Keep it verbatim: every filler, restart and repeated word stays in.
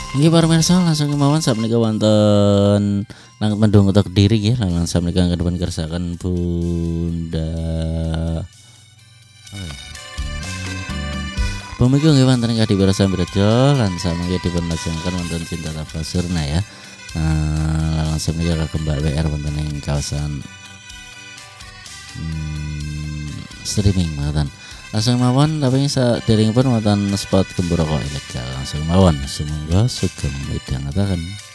Nggih para mirsa langsung kemawon sapunika wonten langkung mendung utawa Kediri nggih lan sapunika kadhepen kersakaken Bunda Pemikir nggih wonten ing Kadipira Sambraja lan samangke dipun lajengaken wonten Cinta Tafasurna ya. Nah, langsung menika kagem Mbak W R wonten ing kawasan hmm, streaming mawon. Langsung mawon tapi saderengipun wonten spot Gemboro ilegal langsung mawon. Sumangga sugeng midhangetaken.